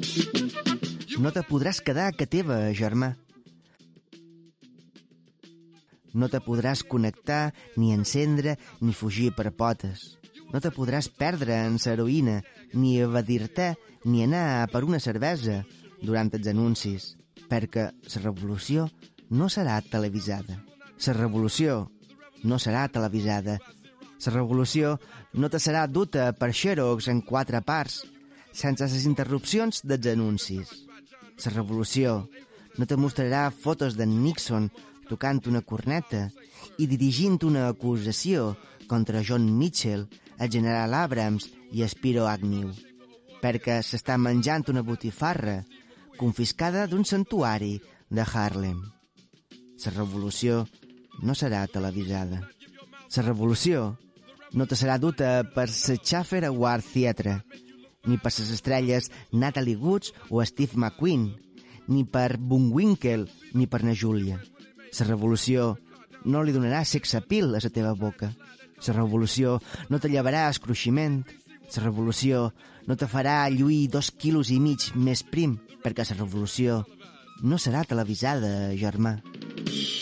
No te podràs quedar a ca teva, germà. No te podràs connectar, ni encendre, ni fugir per potes. No te podràs perdre en l'heroïna, ni evadir-te, ni anar per una cervesa durant els anuncis, perquè la revolució no serà televisada. La revolució no serà televisada. La revolució no te serà duta per xerox en 4 parts, sense les interrupcions dels anuncis. La revolució no te mostrarà fotos d'en Nixon tocant una corneta i dirigint una acusació contra John Mitchell, el general Abrams i Spiro Agnew, perquè s'està menjant una botifarra confiscada d'un santuari de Harlem. La revolució no serà televisada. La revolució no te serà duta per la Schaffner Award Theatre, ni per les estrelles Natalie Woods o Steve McQueen, ni per Bullwinkle ni per na Júlia. La revolució no li donarà sex appeal a la teva boca. La revolució no te llevarà escruiximent. La revolució no te farà lluir 2,5 quilos més prim, perquè la revolució no serà televisada, germà.